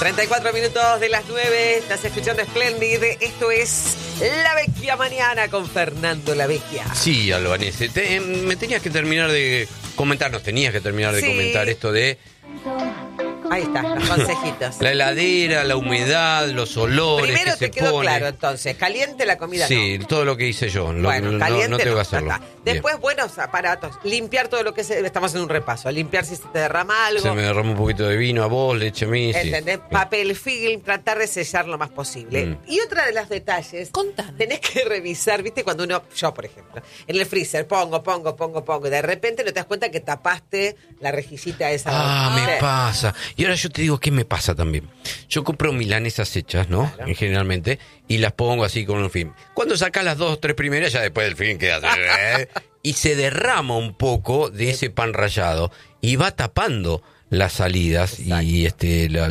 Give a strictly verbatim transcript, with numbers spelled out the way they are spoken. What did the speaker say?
treinta y cuatro minutos de las nueve, estás escuchando Splendid. Esto es La Vecchia Mañana con Fernando La Vecchia. Sí, Albanese. Te, me tenías que terminar de comentar, nos tenías que terminar de Sí. comentar esto de Ahí está, los consejitos. la heladera, la humedad, los olores Primero que te se quedó pone. claro, entonces, caliente la comida Sí, no. todo lo que hice yo. Lo- Bueno, no, caliente no tengo no, que hacerlo. ya está. Bien. Después, buenos aparatos. Limpiar todo lo que se... Estamos en un repaso. Limpiar si se te derrama algo. Se me derramó un poquito de vino a vos, leche a mí. Sí. ¿Entendés? Bien. Papel film, tratar de sellar lo más posible. Mm. Y otra de los detalles, Contame. tenés que revisar, ¿viste? Cuando uno, yo por ejemplo, en el freezer pongo, pongo, pongo, pongo, y de repente no te das cuenta que tapaste la rejillita esa. Ah, ¿viste? me pasa. Y ahora yo te digo qué me pasa también. Yo compro milanesas hechas, ¿no? Claro. En generalmente, y las pongo así con un film. Cuando sacas las dos o tres primeras, ya después del film queda... ¿eh? Y se derrama un poco de ese pan rallado y va tapando las salidas Exacto. y este la,